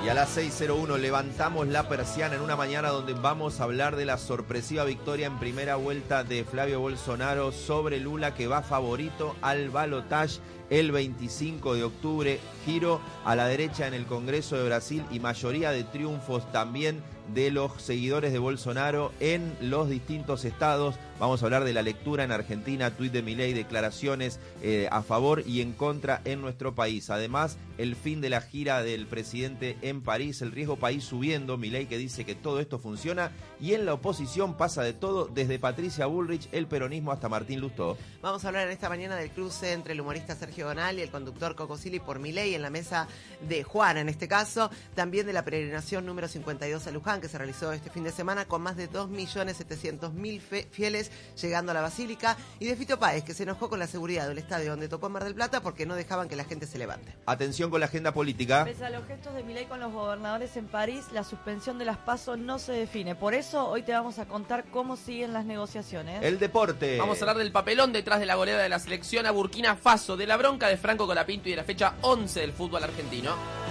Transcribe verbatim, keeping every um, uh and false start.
Y a las seis cero uno levantamos la persiana en una mañana donde vamos a hablar de la sorpresiva victoria en primera vuelta de Flavio Bolsonaro sobre Lula, que va favorito al balotaje el veinticinco de octubre. Giro a la derecha en el Congreso de Brasil y mayoría de triunfos también de los seguidores de Bolsonaro en los distintos estados. Vamos a hablar de la lectura en Argentina, tuit de Milei, declaraciones eh, a favor y en contra en nuestro país. Además, el fin de la gira del presidente en París, el riesgo país subiendo, Milei que dice que todo esto funciona, y en la oposición pasa de todo, desde Patricia Bullrich, el peronismo, hasta Martín Lustó. Vamos a hablar en esta mañana del cruce entre el humorista Sergio Bonal y el conductor Coco Silly por Milei en la mesa de Juana, en este caso, también de la peregrinación número cincuenta y dos a Luján, que se realizó este fin de semana con más de dos millones setecientos mil fieles llegando a la Basílica, y de Fito Páez, que se enojó con la seguridad del estadio donde tocó Mar del Plata porque no dejaban que la gente se levante. Atención con la agenda política. Pese a los gestos de Milei con los gobernadores en París, la suspensión de las PASO no se define. Por eso hoy te vamos a contar cómo siguen las negociaciones. El deporte. Vamos a hablar del papelón detrás de la goleada de la selección a Burkina Faso, de la bronca de Franco Colapinto y de la fecha once del fútbol argentino.